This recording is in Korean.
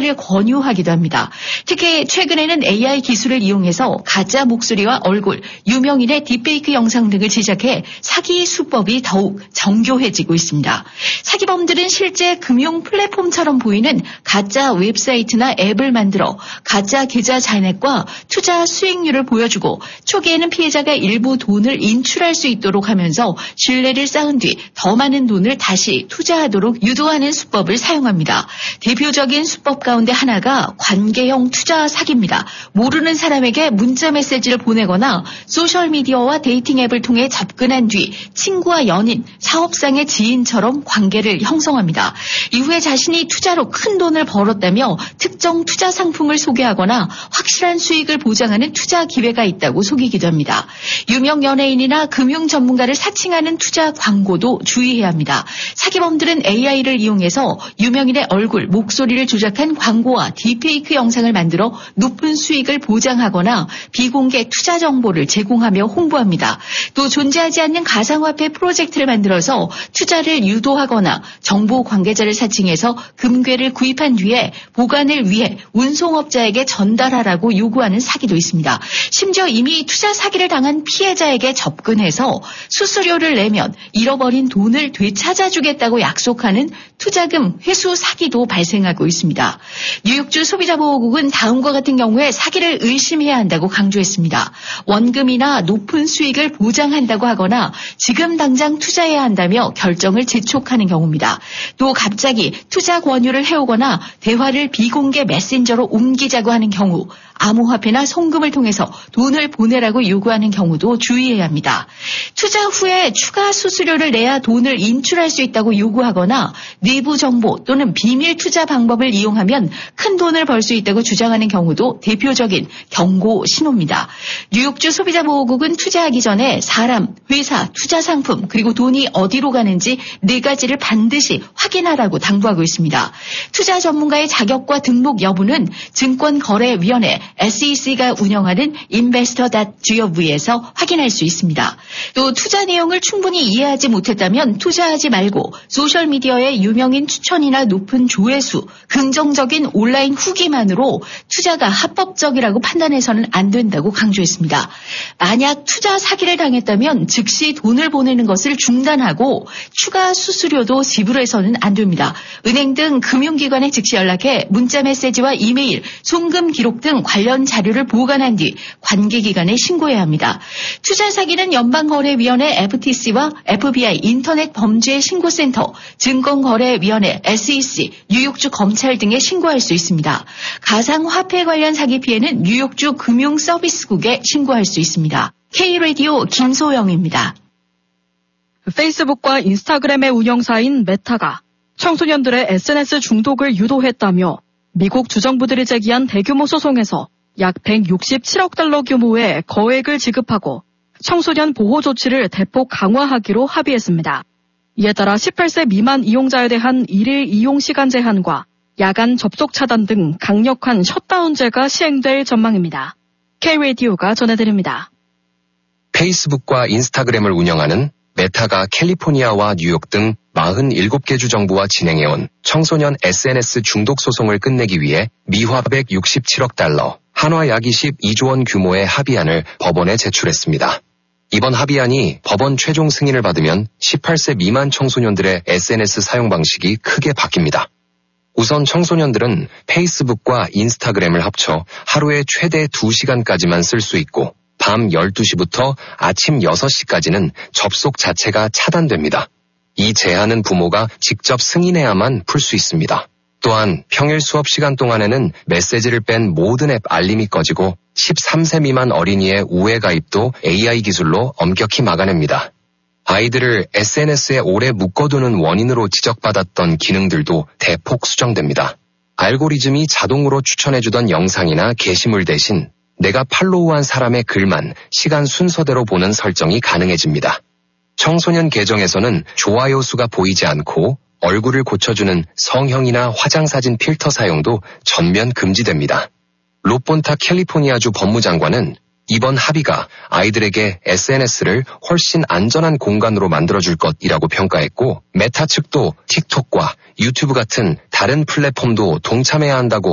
투자를 권유하기도 합니다. 특히 최근에는 AI 기술을 이용해서 가짜 목소리와 얼굴, 유명인의 딥페이크 영상 등을 제작해 사기 수법이 더욱 정교해지고 있습니다. 사기범들은 실제 금융 플랫폼처럼 보이는 가짜 웹사이트나 앱을 만들어 가짜 계좌 잔액과 투자 수익률을 보여주고 초기에는 피해자가 일부 돈을 인출할 수 있도록 하면서 신뢰를 쌓은 뒤 더 많은 돈을 다시 투자하도록 유도하는 수법을 사용합니다. 대표적인 수법 가운데 하나가 관계형 투자 사기입니다. 모르는 사람에게 문자 메시지를 보내거나 소셜미디어와 데이팅 앱을 통해 접근한 뒤 친구와 연인, 사업상의 지인처럼 관계를 형성합니다. 이후에 자신이 투자로 큰 돈을 벌었다며 특정 투자 상품을 소개하거나 확실한 수익을 보장하는 투자 기회가 있다고 속이기도 합니다. 유명 연예인이나 금융 전문가를 사칭하는 투자 광고도 주의해야 합니다. 사기범들은 AI를 이용해서 유명인의 얼굴, 목소리를 조작한 광고와 딥페이크 영상을 만들어 높은 수익을 보장하거나 비공개 투자 정보를 제공하며 홍보합니다. 또 존재하지 않는 가상화폐 프로젝트를 만들어서 투자를 유도하거나 정보 관계자를 사칭해서 금괴를 구입한 뒤에 보관을 위해 운송업자에게 전달하라고 요구하는 사기도 있습니다. 심지어 이미 투자 사기를 당한 피해자에게 접근해서 수수료를 내면 잃어버린 돈을 되찾아주겠다고 약속하는 투자금 회수 사기도 발생하고 있습니다. 뉴욕주 소비자보호국은 다음과 같은 경우에 사기를 의심해야 한다고 강조했습니다. 원금이나 높은 수익을 보장한다고 하거나 지금 당장 투자해야 한다며 결정을 재촉하는 경우입니다. 또 갑자기 투자 권유를 해오거나 대화를 비공개 메신저로 옮기자고 하는 경우, 암호화폐나 송금을 통해서 돈을 보내라고 요구하는 경우도 주의해야 합니다. 투자 후에 추가 수수료를 내야 돈을 인출할 수 있다고 요구하거나 내부 정보 또는 비밀 투자 방법을 이용하면 큰 돈을 벌 수 있다고 주장하는 경우도 대표적인 경고 신호입니다. 뉴욕주 소비자보호국은 투자하기 전에 사람, 회사, 투자 상품 그리고 돈이 어디로 가는지 4가지를 반드시 확인하라고 당부하고 있습니다. 투자 전문가의 자격과 등록 여부는 증권거래위원회 SEC가 운영하는 investor.gov에서 확인할 수 있습니다. 또 투자 내용을 충분히 이해하지 못했다면 투자하지 말고 소셜미디어의 유명인 추천이나 높은 조회수, 긍정적인 온라인 후기만으로 투자가 합법적이라고 판단해서는 안 된다고 강조했습니다. 만약 투자 사기를 당했다면 즉시 돈을 보내는 것을 중단하고 추가 수수료도 지불해서는 안 됩니다. 은행 등 금융기관에 즉시 연락해 문자 메시지와 이메일, 송금 기록 등 관련 자료를 보관한 뒤 관계기관에 신고해야 합니다. 투자 사기는 연방거래위원회 FTC와 FBI 인터넷 범죄 신고센터, 증권거래위원회 SEC, 뉴욕주 검찰 등에 신고할 수 있습니다. 가상화폐 관련 사기 피해는 뉴욕주 금융서비스국에 신고할 수 있습니다. K-라디오 김소영입니다. 페이스북과 인스타그램의 운영사인 메타가 청소년들의 SNS 중독을 유도했다며 미국 주정부들이 제기한 대규모 소송에서 약 167억 달러 규모의 거액을 지급하고 청소년 보호 조치를 대폭 강화하기로 합의했습니다. 이에 따라 18세 미만 이용자에 대한 일일 이용 시간 제한과 야간 접속 차단 등 강력한 셧다운제가 시행될 전망입니다. K-라디오가 전해드립니다. 페이스북과 인스타그램을 운영하는 메타가 캘리포니아와 뉴욕 등 47개 주 정부와 진행해온 청소년 SNS 중독 소송을 끝내기 위해 미화 167억 달러, 한화 약 22조 원 규모의 합의안을 법원에 제출했습니다. 이번 합의안이 법원 최종 승인을 받으면 18세 미만 청소년들의 SNS 사용 방식이 크게 바뀝니다. 우선 청소년들은 페이스북과 인스타그램을 합쳐 하루에 최대 2시간까지만 쓸 수 있고 밤 12시부터 아침 6시까지는 접속 자체가 차단됩니다. 이 제한은 부모가 직접 승인해야만 풀 수 있습니다. 또한 평일 수업 시간 동안에는 메시지를 뺀 모든 앱 알림이 꺼지고 13세 미만 어린이의 우회 가입도 AI 기술로 엄격히 막아냅니다. 아이들을 SNS에 오래 묶어두는 원인으로 지적받았던 기능들도 대폭 수정됩니다. 알고리즘이 자동으로 추천해주던 영상이나 게시물 대신 내가 팔로우한 사람의 글만 시간 순서대로 보는 설정이 가능해집니다. 청소년 계정에서는 좋아요 수가 보이지 않고 얼굴을 고쳐주는 성형이나 화장사진 필터 사용도 전면 금지됩니다. 로폰타 캘리포니아주 법무장관은 이번 합의가 아이들에게 SNS를 훨씬 안전한 공간으로 만들어줄 것이라고 평가했고 메타 측도 틱톡과 유튜브 같은 다른 플랫폼도 동참해야 한다고